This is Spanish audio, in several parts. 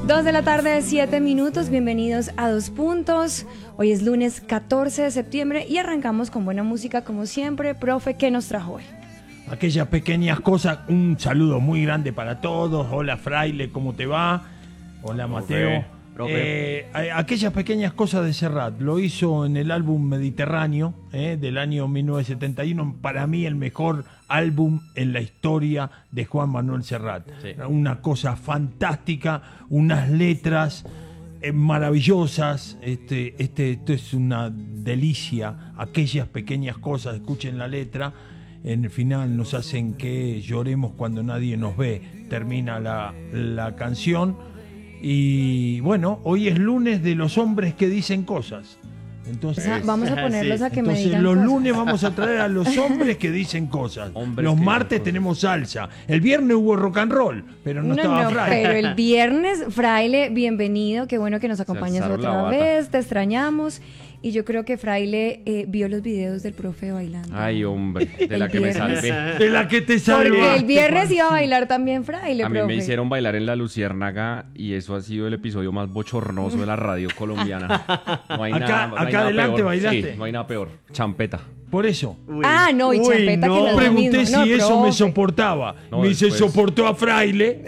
2 de la tarde, 7 minutos, bienvenidos a Dos Puntos. Hoy es lunes 14 de septiembre y arrancamos con buena música como siempre. Profe, ¿qué nos trajo hoy? Aquellas pequeñas cosas, un saludo muy grande para todos. Hola Fraile, ¿cómo te va? Hola Mateo. Aquellas pequeñas cosas de Serrat, lo hizo en el álbum Mediterráneo del año 1971, para mí el mejor álbum en la historia de Juan Manuel Serrat. Sí. Una cosa fantástica, unas letras maravillosas, esto es una delicia, aquellas pequeñas cosas, escuchen la letra, en el final nos hacen que lloremos cuando nadie nos ve, termina la canción. Y bueno, hoy es lunes de los hombres que dicen cosas. Entonces, vamos a ponerlos a que me entonces digan los cosas. lunes vamos a traer a los hombres que dicen cosas. Hombres los martes tenemos salsa. El viernes hubo rock and roll, pero no estaba Fraile. Pero el viernes, Fraile, bienvenido. Qué bueno que nos acompañas otra vez. Te extrañamos. Y yo creo que Fraile vio los videos del profe bailando. Ay, hombre, de la que me salvé. De la que te salvé. Porque el viernes iba a bailar también Fraile, A mí profe. me hicieron bailar en La Luciérnaga y eso ha sido el episodio más bochornoso de la radio colombiana. No hay Acá nada adelante peor. bailaste. Sí, no hay nada peor. Champeta. Por eso. No, y champeta que no es lo pregunté mismo. si eso me profe. soportaba. No, me dice, después- soportó a Fraile.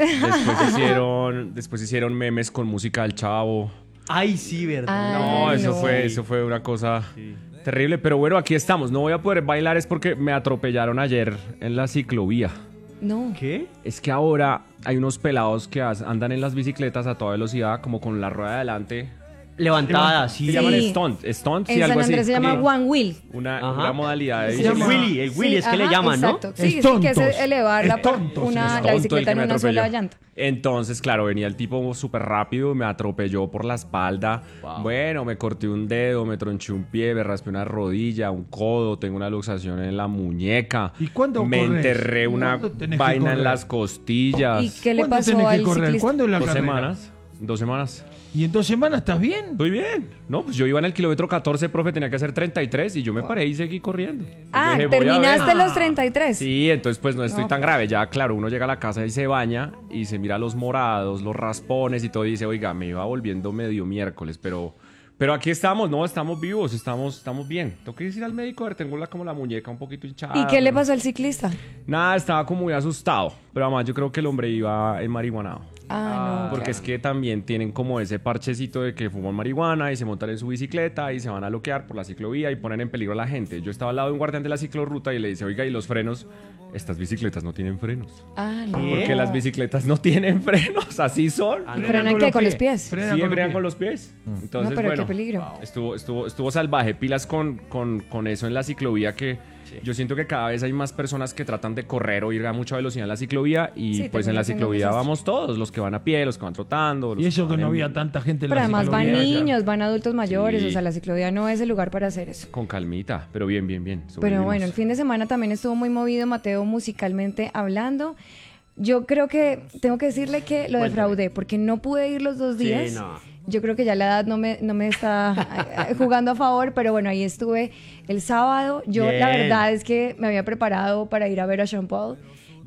Después hicieron memes con música del Chavo. Ay, sí, verdad. No, Ay, eso fue una cosa terrible. Pero bueno, aquí estamos. No voy a poder bailar es porque me atropellaron ayer en la ciclovía. No. ¿Qué? Es que ahora hay unos pelados que andan en las bicicletas a toda velocidad, como con la rueda de adelante. Levantada, sí. Se llaman stunt, sí, En algo San así. Andrés se llama Sí. One Wheel. Una modalidad de Se bicicleta. llama el Willy es que le llaman, ¿no? Exacto. Sí, Es que es tontos. elevar Es tontos, la Tonto el bicicleta que en me una atropelló. sola llanta. Entonces, claro, venía el tipo súper rápido, me atropelló por la espalda. Wow. Bueno, me corté un dedo, me tronché un pie, me raspé una rodilla, un codo, tengo una luxación en la muñeca. ¿Y cuándo me corres? enterré una ¿Cuándo tenés que vaina en correr? las costillas. ¿Y qué le ¿Cuándo pasó tenés que al correr? ciclista? ¿Cuándo es la 2 carrera? semanas. 2 semanas. ¿Y en 2 semanas estás bien? Estoy bien. No, pues yo iba en el kilómetro 14, profe, tenía que hacer 33 y yo me paré y seguí corriendo. Yo dije, voy a ver. Terminaste los 33. Sí, entonces pues no estoy No. tan grave. Ya, claro, uno llega a la casa y se baña y se mira los morados, los raspones y todo y dice, oiga, me iba volviendo medio miércoles, pero aquí estamos, ¿no? Estamos vivos, estamos bien. Tengo que ir al médico, a ver, tengo como la muñeca un poquito hinchada. ¿Y qué le pasó al ciclista? Nada, estaba como muy asustado, pero además yo creo que el hombre iba en marihuanado. No. Porque es que también tienen como ese parchecito de que fuman marihuana y se montan en su bicicleta y se van a bloquear por la ciclovía y ponen en peligro a la gente. Yo estaba al lado de un guardián de la ciclorruta y le dice, oiga, ¿y los frenos? Estas bicicletas no tienen frenos. No. Porque las bicicletas no tienen frenos, así son. ¿Y frenan qué? ¿Con los pies? Sí, frenan con los pies. Entonces, No, pero bueno, qué peligro. estuvo salvaje. Pilas con eso en la ciclovía que yo siento que cada vez hay más personas que tratan de correr o ir a mucha velocidad en la ciclovía y Sí, pues en la termina siendo ciclovía un desastre. vamos todos, los que van a pie, los que van trotando. los Y eso que van no en- había tanta gente en Pero la además van ciclovía. niños, van adultos mayores, Sí. o sea, la ciclovía no es el lugar para hacer eso. Con calmita, pero bien. Pero sobrevivimos. bueno, el fin de semana también estuvo muy movido, Mateo, musicalmente hablando. Yo creo que tengo que decirle que lo defraudé, porque no pude ir los 2 días. Sí, no. Yo creo que ya la edad no me está jugando a favor, pero bueno, ahí estuve el sábado. Yo Bien. la verdad es que me había preparado para ir a ver a Sean Paul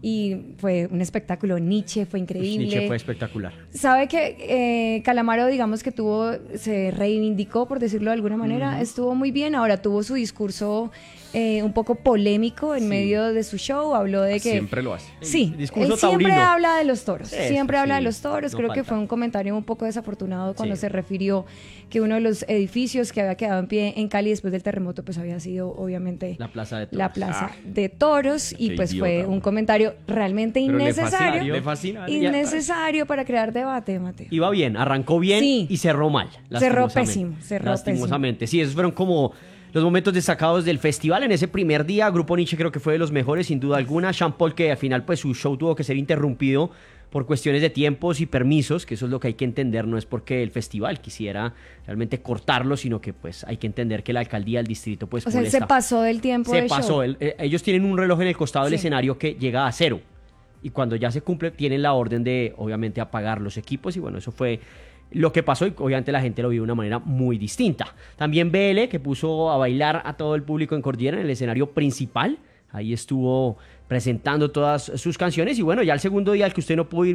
y fue un espectáculo. Nietzsche fue increíble. Nietzsche fue espectacular. Sabe que Calamaro, digamos que se reivindicó, por decirlo de alguna manera, estuvo muy bien. Ahora tuvo su discurso un poco polémico en medio de su show, habló de que... Siempre lo hace. Sí, Discurso él siempre taurino. habla de los toros, Eso, siempre habla de sí, los toros. no Creo que falta. fue un comentario un poco desafortunado cuando Sí. se refirió que uno de los edificios que había quedado en pie en Cali después del terremoto pues había sido obviamente La Plaza de Toros. la plaza de toros y qué pues fue idiota, un güey. comentario realmente Pero innecesario. le fascina. Innecesario para crear debate, Mateo. Iba bien, arrancó bien Sí. y cerró mal. Cerró lastimosamente. pésimo, cerró lastimosamente. Sí, esos fueron como los momentos destacados del festival en ese primer día. Grupo Nietzsche creo que fue de los mejores, sin duda alguna. Sean Paul, que al final pues su show tuvo que ser interrumpido por cuestiones de tiempos y permisos, que eso es lo que hay que entender, no es porque el festival quisiera realmente cortarlo, sino que pues hay que entender que la alcaldía del distrito pues O sea, él se molesta. pasó del tiempo Se de pasó. show. Ellos tienen un reloj en el costado del Sí. escenario que llega a 0. Y cuando ya se cumple, tienen la orden de, obviamente, apagar los equipos. Y bueno, eso fue lo que pasó y obviamente la gente lo vio de una manera muy distinta. También BL, que puso a bailar a todo el público en Cordillera en el escenario principal. Ahí estuvo presentando todas sus canciones. Y bueno, ya el segundo día al que usted no pudo ir